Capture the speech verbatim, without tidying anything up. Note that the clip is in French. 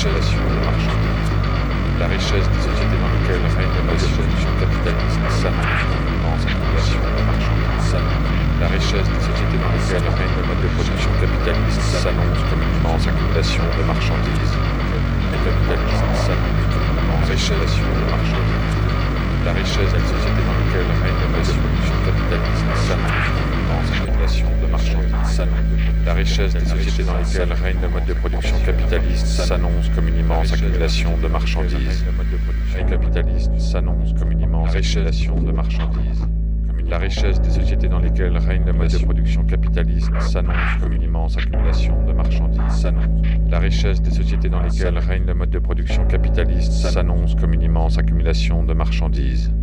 richesse de marchandises. La richesse des sociétés dans lesquelles règne le mode de production capitaliste s'annonce comme une immense accumulation de marchandises. La richesse des sociétés dans lesquelles règne le mode de production capitaliste s'annonce comme une immense accumulation de marchandises. Le capitalisme s'annonce comme une immense accumulation de marchandises. La richesse des sociétés dans lesquelles règne le mode de production capitaliste s'annonce comme une immense accumulation de marchandises. La richesse des sociétés dans lesquelles règne le mode de production capitaliste s'annonce comme une immense accumulation de marchandises. Le capitalisme s'annonce comme une immense accumulation de marchandises. La richesse des sociétés dans lesquelles règne le mode de production capitaliste s'annonce comme une immense accumulation de marchandises. La richesse des sociétés dans lesquelles règne le mode de production capitaliste s'annonce comme une immense accumulation de marchandises.